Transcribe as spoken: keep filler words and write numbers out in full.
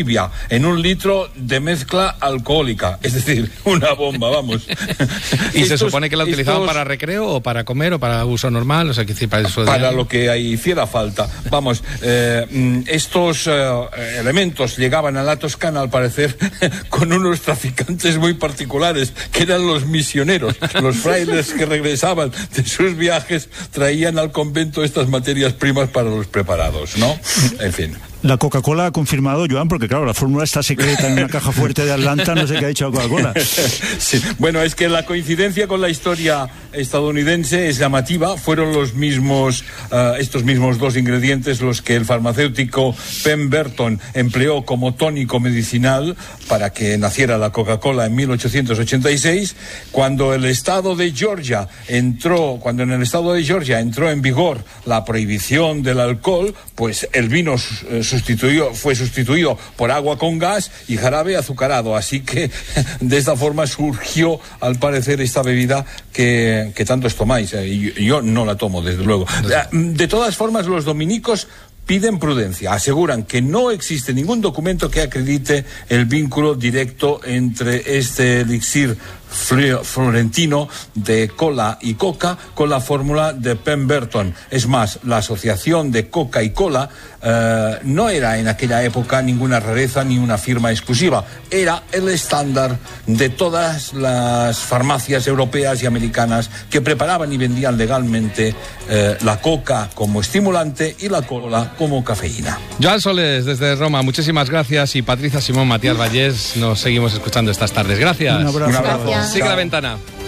en un litro de mezcla alcohólica, es decir, una bomba, vamos. ¿Y estos, se supone que la utilizaban estos, para recreo o para comer o para uso normal? O sea, que para eso para lo que hiciera falta. Vamos, eh, estos eh, elementos llegaban a la Toscana, al parecer, con unos traficantes muy particulares, que eran los misioneros. Los frailes que regresaban de sus viajes traían al convento estas materias primas para los preparados, ¿no? En fin. La Coca-Cola ha confirmado, Joan, porque claro, la fórmula está secreta en una caja fuerte de Atlanta, no sé qué ha dicho la Coca-Cola. Sí. Bueno, es que la coincidencia con la historia estadounidense es llamativa. Fueron los mismos, uh, estos mismos dos ingredientes los que el farmacéutico Pemberton empleó como tónico medicinal para que naciera la Coca-Cola en mil ochocientos ochenta y seis, cuando el estado de Georgia entró, cuando en el estado de Georgia entró en vigor la prohibición del alcohol, pues el vino eh, Sustituyó, fue sustituido por agua con gas y jarabe azucarado, así que de esta forma surgió al parecer esta bebida que, que tantos tomáis, eh, y yo no la tomo desde luego. De todas formas, los dominicos piden prudencia, aseguran que no existe ningún documento que acredite el vínculo directo entre este elixir florentino de cola y coca con la fórmula de Pemberton. Es más, la asociación de coca y cola eh, no era en aquella época ninguna rareza ni una firma exclusiva, era el estándar de todas las farmacias europeas y americanas que preparaban y vendían legalmente eh, la coca como estimulante y la cola como cafeína. Joan Soles, desde Roma, muchísimas gracias, y Patricia Simón, Matías Vallés, nos seguimos escuchando estas tardes. Gracias. Un abrazo. Un abrazo. Sigue la ventana.